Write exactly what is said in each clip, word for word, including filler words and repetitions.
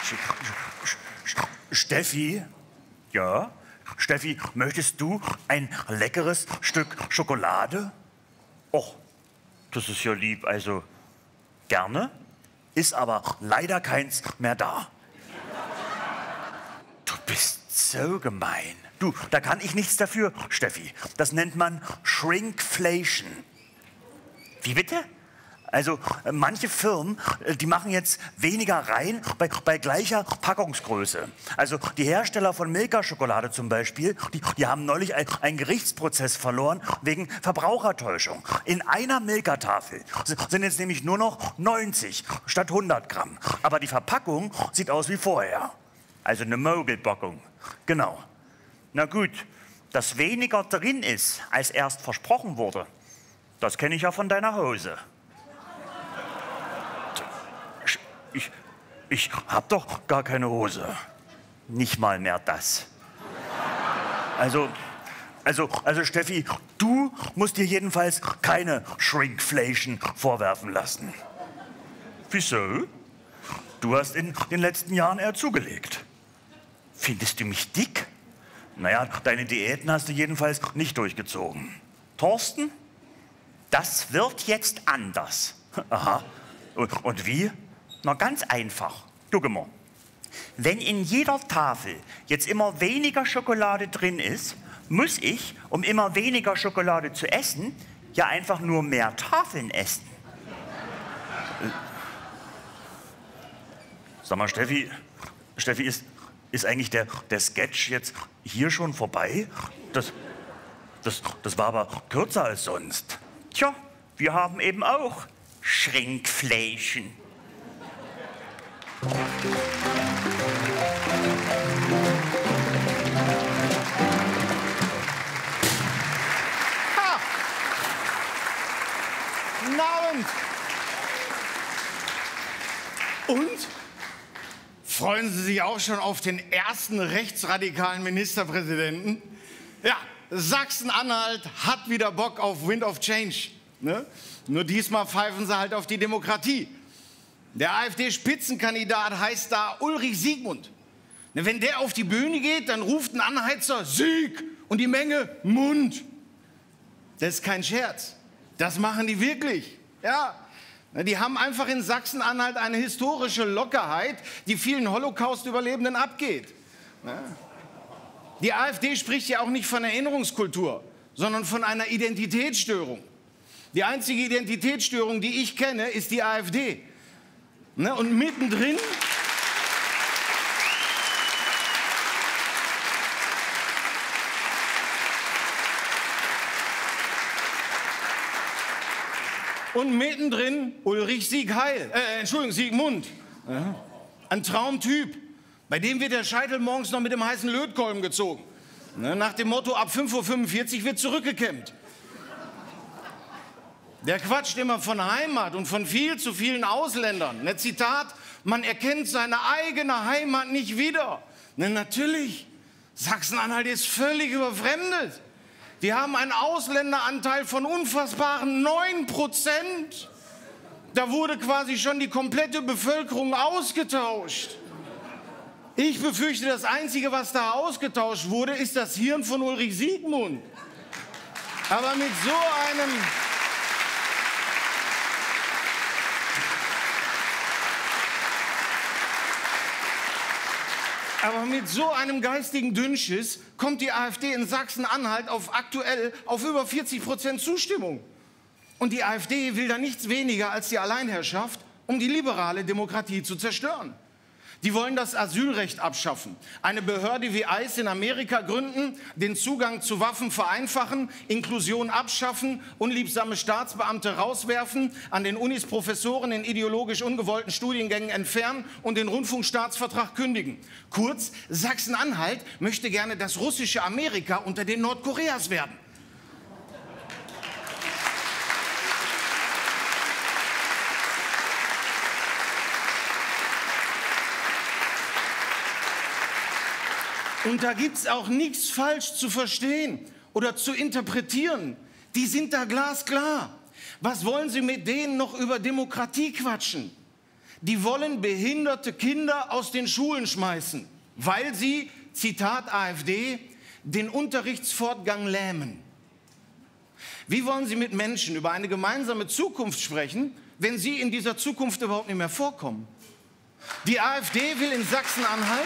Steffi? Ja? Steffi, möchtest du ein leckeres Stück Schokolade? Och, das ist ja lieb, also gerne, ist aber leider keins mehr da. Du bist so gemein. Du, da kann ich nichts dafür, Steffi. Das nennt man Shrinkflation. Wie bitte? Also manche Firmen, die machen jetzt weniger rein bei, bei gleicher Packungsgröße. Also die Hersteller von Milka-Schokolade zum Beispiel, die, die haben neulich ein, einen Gerichtsprozess verloren wegen Verbrauchertäuschung. In einer Milka-Tafel sind jetzt nämlich nur noch neunzig statt hundert Gramm. Aber die Verpackung sieht aus wie vorher. Also eine Mogelpackung. Genau. Na gut, dass weniger drin ist, als erst versprochen wurde, das kenne ich ja von deiner Hose. Ich, ich hab doch gar keine Hose. Nicht mal mehr das. Also, also, also Steffi, du musst dir jedenfalls keine Shrinkflation vorwerfen lassen. Wieso? Du hast in den letzten Jahren eher zugelegt. Findest du mich dick? Naja, deine Diäten hast du jedenfalls nicht durchgezogen. Thorsten? Das wird jetzt anders. Aha. Und, und wie? Na, ganz einfach. Guck mal. Wenn in jeder Tafel jetzt immer weniger Schokolade drin ist, muss ich, um immer weniger Schokolade zu essen, ja einfach nur mehr Tafeln essen. Sag mal, Steffi, Steffi, ist, ist eigentlich der, der Sketch jetzt hier schon vorbei? Das, das, das war aber kürzer als sonst. Tja, wir haben eben auch Shrinkflation. Ha! Guten Abend! Und? Freuen Sie sich auch schon auf den ersten rechtsradikalen Ministerpräsidenten? Ja, Sachsen-Anhalt hat wieder Bock auf Wind of Change. Ne? Nur diesmal pfeifen sie halt auf die Demokratie. Der AfD-Spitzenkandidat heißt da Ulrich Siegmund. Wenn der auf die Bühne geht, dann ruft ein Anheizer Sieg und die Menge Mund. Das ist kein Scherz. Das machen die wirklich. Ja. Die haben einfach in Sachsen-Anhalt eine historische Lockerheit, die vielen Holocaust-Überlebenden abgeht. Die AfD spricht ja auch nicht von Erinnerungskultur, sondern von einer Identitätsstörung. Die einzige Identitätsstörung, die ich kenne, ist die AfD. Ne, und mittendrin und mittendrin Ulrich Siegheil, äh, Entschuldigung, Siegmund. Ja. Ein Traumtyp. Bei dem wird der Scheitel morgens noch mit dem heißen Lötkolben gezogen. Ne, nach dem Motto, ab fünf Uhr fünfundvierzig wird zurückgekämmt. Der quatscht immer von Heimat und von viel zu vielen Ausländern. Ne, Zitat, man erkennt seine eigene Heimat nicht wieder. Ne, natürlich, Sachsen-Anhalt ist völlig überfremdet. Die haben einen Ausländeranteil von unfassbaren neun Prozent. Da wurde quasi schon die komplette Bevölkerung ausgetauscht. Ich befürchte, das Einzige, was da ausgetauscht wurde, ist das Hirn von Ulrich Siegmund. Aber mit so einem... Aber mit so einem geistigen Dünnschiss kommt die AfD in Sachsen-Anhalt auf aktuell auf über vierzig Prozent Zustimmung. Und die AfD will da nichts weniger als die Alleinherrschaft, um die liberale Demokratie zu zerstören. Die wollen das Asylrecht abschaffen, eine Behörde wie I C E in Amerika gründen, den Zugang zu Waffen vereinfachen, Inklusion abschaffen, unliebsame Staatsbeamte rauswerfen, an den Unis Professoren in ideologisch ungewollten Studiengängen entfernen und den Rundfunkstaatsvertrag kündigen. Kurz, Sachsen-Anhalt möchte gerne das russische Amerika unter den Nordkoreas werden. Und da gibt es auch nichts falsch zu verstehen oder zu interpretieren. Die sind da glasklar. Was wollen Sie mit denen noch über Demokratie quatschen? Die wollen behinderte Kinder aus den Schulen schmeißen, weil sie, Zitat AfD, den Unterrichtsfortgang lähmen. Wie wollen Sie mit Menschen über eine gemeinsame Zukunft sprechen, wenn sie in dieser Zukunft überhaupt nicht mehr vorkommen? Die AfD will in Sachsen-Anhalt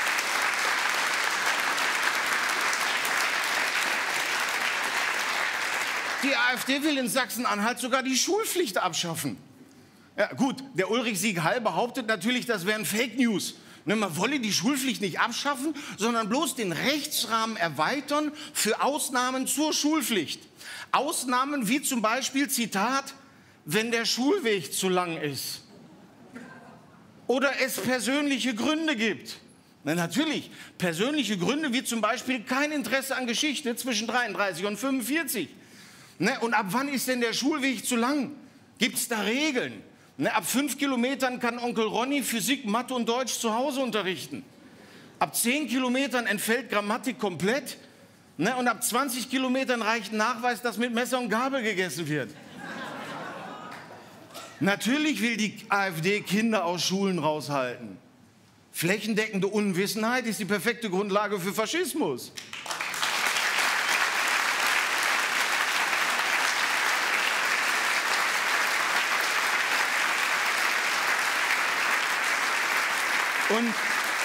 Die AfD will in Sachsen-Anhalt sogar die Schulpflicht abschaffen. Ja, gut, der Ulrich Sieg-Hall behauptet natürlich, das wären Fake News. Ne, man wolle die Schulpflicht nicht abschaffen, sondern bloß den Rechtsrahmen erweitern für Ausnahmen zur Schulpflicht. Ausnahmen wie zum Beispiel, Zitat, wenn der Schulweg zu lang ist oder es persönliche Gründe gibt. Na, natürlich, persönliche Gründe wie zum Beispiel kein Interesse an Geschichte zwischen dreiunddreißig und fünfundvierzig. Ne, und ab wann ist denn der Schulweg zu lang? Gibt es da Regeln? Ne, ab fünf Kilometern kann Onkel Ronny Physik, Mathe und Deutsch zu Hause unterrichten. Ab zehn Kilometern entfällt Grammatik komplett. Ne, und ab zwanzig Kilometern reicht ein Nachweis, dass mit Messer und Gabel gegessen wird. Natürlich will die AfD Kinder aus Schulen raushalten. Flächendeckende Unwissenheit ist die perfekte Grundlage für Faschismus. Und,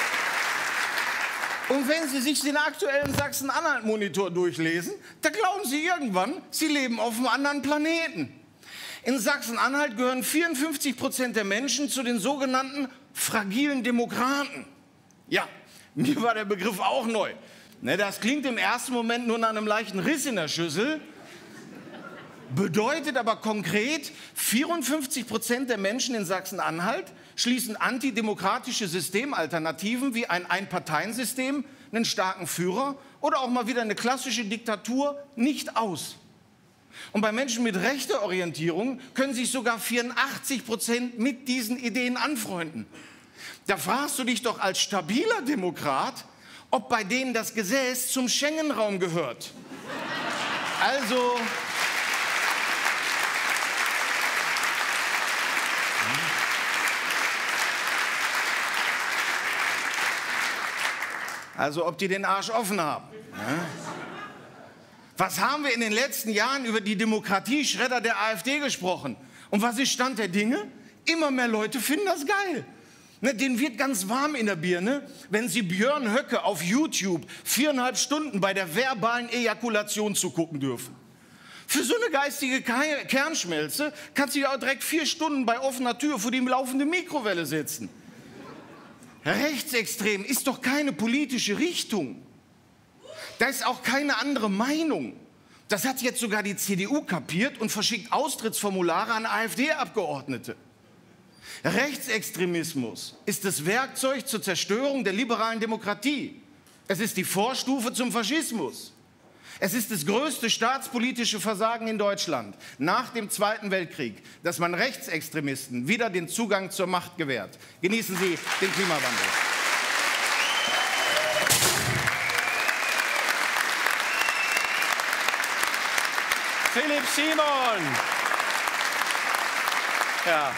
und wenn Sie sich den aktuellen Sachsen-Anhalt-Monitor durchlesen, da glauben Sie irgendwann, Sie leben auf einem anderen Planeten. In Sachsen-Anhalt gehören vierundfünfzig Prozent der Menschen zu den sogenannten fragilen Demokraten. Ja, mir war der Begriff auch neu. Ne, das klingt im ersten Moment nur nach einem leichten Riss in der Schüssel, bedeutet aber konkret, vierundfünfzig Prozent der Menschen in Sachsen-Anhalt schließen antidemokratische Systemalternativen wie ein Einparteiensystem, einen starken Führer oder auch mal wieder eine klassische Diktatur nicht aus. Und bei Menschen mit rechter Orientierung können sich sogar vierundachtzig Prozent mit diesen Ideen anfreunden. Da fragst du dich doch als stabiler Demokrat, ob bei denen das Gesäß zum Schengen-Raum gehört. Also... Also ob die den Arsch offen haben. Ja? Was haben wir in den letzten Jahren über die Demokratieschredder der AfD gesprochen? Und was ist Stand der Dinge? Immer mehr Leute finden das geil. Ne, denen wird ganz warm in der Birne, wenn sie Björn Höcke auf YouTube viereinhalb Stunden bei der verbalen Ejakulation zugucken dürfen. Für so eine geistige Ke- Kernschmelze kannst du ja auch direkt vier Stunden bei offener Tür vor die laufende Mikrowelle sitzen. Rechtsextrem ist doch keine politische Richtung. Da ist auch keine andere Meinung. Das hat jetzt sogar die C D U kapiert und verschickt Austrittsformulare an AfD-Abgeordnete. Rechtsextremismus ist das Werkzeug zur Zerstörung der liberalen Demokratie. Es ist die Vorstufe zum Faschismus. Es ist das größte staatspolitische Versagen in Deutschland nach dem Zweiten Weltkrieg, dass man Rechtsextremisten wieder den Zugang zur Macht gewährt. Genießen Sie den Klimawandel. Philipp Simon. Ja,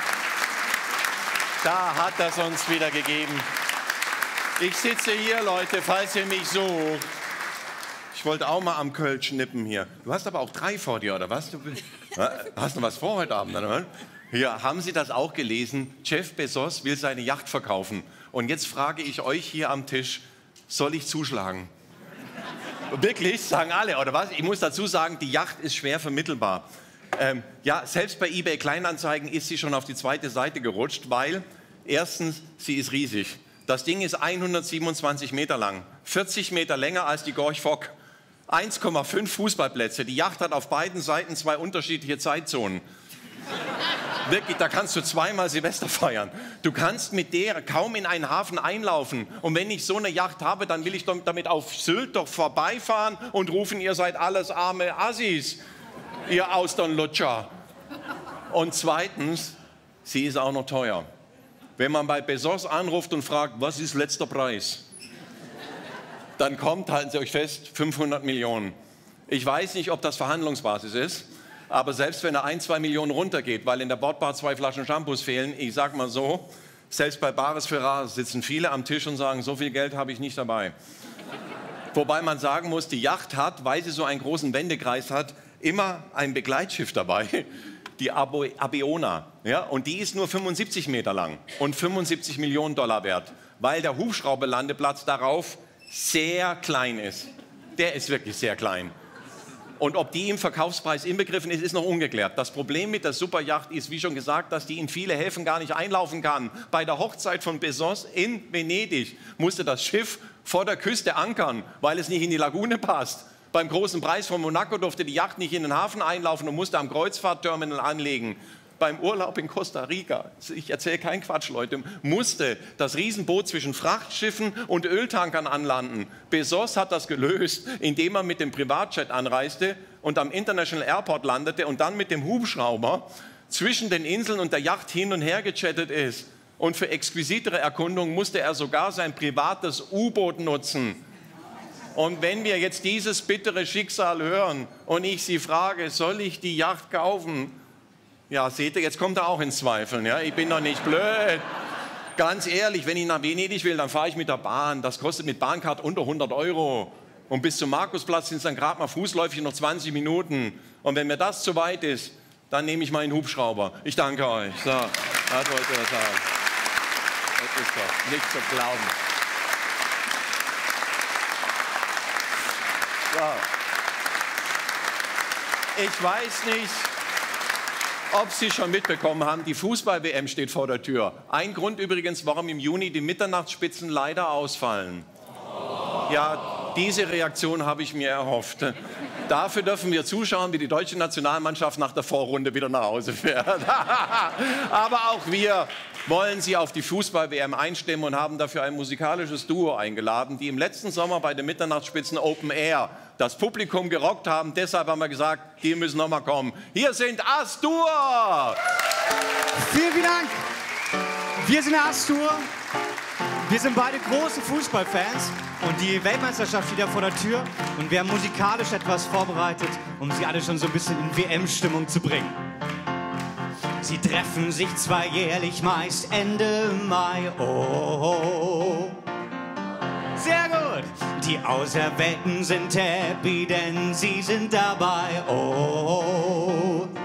da hat das uns wieder gegeben. Ich sitze hier, Leute, falls ihr mich sucht. Ich wollte auch mal am Kölsch nippen hier. Du hast aber auch drei vor dir, oder was? Du hast noch was vor heute Abend, oder? Hier, haben Sie das auch gelesen? Jeff Bezos will seine Yacht verkaufen. Und jetzt frage ich euch hier am Tisch, soll ich zuschlagen? Wirklich? Sagen alle, oder was? Ich muss dazu sagen, die Yacht ist schwer vermittelbar. Ähm, ja, selbst bei eBay Kleinanzeigen ist sie schon auf die zweite Seite gerutscht, weil erstens, sie ist riesig. Das Ding ist hundertsiebenundzwanzig Meter lang, vierzig Meter länger als die Gorch Fock. eins Komma fünf Fußballplätze. Die Yacht hat auf beiden Seiten zwei unterschiedliche Zeitzonen. Wirklich, da kannst du zweimal Silvester feiern. Du kannst mit der kaum in einen Hafen einlaufen. Und wenn ich so eine Yacht habe, dann will ich damit auf Sylt doch vorbeifahren und rufen, ihr seid alles arme Assis, ihr Austernlutscher. Und zweitens, sie ist auch noch teuer. Wenn man bei Bezos anruft und fragt, was ist letzter Preis? Dann kommt, halten Sie euch fest, fünfhundert Millionen. Ich weiß nicht, ob das Verhandlungsbasis ist, Aber selbst wenn er ein, zwei Millionen runtergeht, weil in der Bordbar zwei Flaschen Shampoos fehlen, ich sag mal so, selbst bei Bares für Rares sitzen viele am Tisch und sagen, so viel Geld habe ich nicht dabei. Wobei man sagen muss, die Yacht hat, weil sie so einen großen Wendekreis hat, immer ein Begleitschiff dabei, die Abo Abeona. Ja? Und die ist nur fünfundsiebzig Meter lang und fünfundsiebzig Millionen Dollar wert, weil der Hubschrauberlandeplatz darauf sehr klein ist. Der ist wirklich sehr klein. Und ob die im Verkaufspreis inbegriffen ist, ist noch ungeklärt. Das Problem mit der Superyacht ist, wie schon gesagt, dass die in viele Häfen gar nicht einlaufen kann. Bei der Hochzeit von Bezos in Venedig musste das Schiff vor der Küste ankern, weil es nicht in die Lagune passt. Beim großen Preis von Monaco durfte die Yacht nicht in den Hafen einlaufen und musste am Kreuzfahrtterminal anlegen. Beim Urlaub in Costa Rica, ich erzähle keinen Quatsch, Leute, musste das Riesenboot zwischen Frachtschiffen und Öltankern anlanden. Bezos hat das gelöst, indem er mit dem Privatjet anreiste und am International Airport landete und dann mit dem Hubschrauber zwischen den Inseln und der Yacht hin und her gechattet ist. Und für exquisitere Erkundungen musste er sogar sein privates U-Boot nutzen. Und wenn wir jetzt dieses bittere Schicksal hören und ich Sie frage, soll ich die Yacht kaufen? Ja, seht ihr, jetzt kommt er auch ins Zweifeln. Ja? Ich bin doch nicht blöd. Ganz ehrlich, wenn ich nach Venedig will, dann fahre ich mit der Bahn. Das kostet mit Bahncard unter hundert Euro. Und bis zum Markusplatz sind es dann gerade mal fußläufig noch zwanzig Minuten. Und wenn mir das zu weit ist, dann nehme ich meinen Hubschrauber. Ich danke euch. So, das wollte ich sagen. Das ist doch nicht zu glauben. So. Ich weiß nicht, ob Sie schon mitbekommen haben, die Fußball-W M steht vor der Tür. Ein Grund übrigens, warum im Juni die Mitternachtsspitzen leider ausfallen. Ja, diese Reaktion habe ich mir erhofft. Dafür dürfen wir zuschauen, wie die deutsche Nationalmannschaft nach der Vorrunde wieder nach Hause fährt. Aber auch wir wollen Sie auf die Fußball-W M einstimmen und haben dafür ein musikalisches Duo eingeladen, die im letzten Sommer bei den Mitternachtsspitzen Open Air das Publikum gerockt haben. Deshalb haben wir gesagt, die müssen noch mal kommen. Hier sind Astur! Vielen, vielen Dank. Wir sind Astur. Wir sind beide große Fußballfans und die Weltmeisterschaft steht ja vor der Tür. Und wir haben musikalisch etwas vorbereitet, um Sie alle schon so ein bisschen in W M-Stimmung zu bringen. Sie treffen sich zwar jährlich meist Ende Mai, oh. Sehr gut. Die Auserwählten sind happy, denn sie sind dabei, oh.